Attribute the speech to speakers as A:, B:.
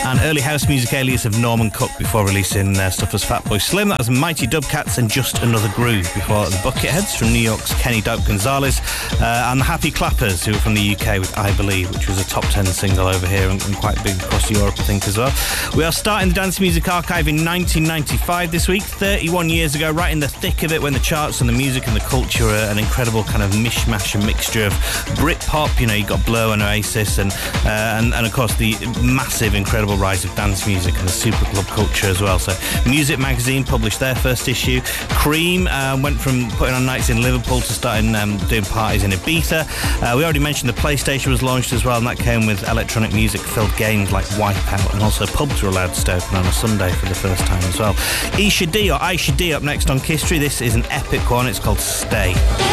A: and early house music alias of Norman Cook before releasing stuff as Fatboy Slim. That was Mighty Dubcats and Just Another Groove before the Bucketheads from New York's Kenny Dope Gonzalez, and the Happy Clappers, who were from the UK with I Believe, which was a top 10 single over here and quite big across Europe, I think, as well. We are starting the Dance Music Archive in 1995 this week, 31 years ago, right in the thick of it, when the charts and the music and the culture are an incredible kind of mishmash and mixture of Britpop. You know, you got Blur and Oasis, and of course the massive, incredible rise of dance music and the superclub culture as well. So Music Magazine published their first issue. Cream went from putting on nights in Liverpool to starting doing parties in Ibiza. We already mentioned the PlayStation was launched as well, and that came with electronic music-filled games like Wipeout, and also pubs were allowed to stay open on a Sunday for the first time as well. Isha D or Aisha D up next on Kiss Tree. This is an epic one. It's called Stay.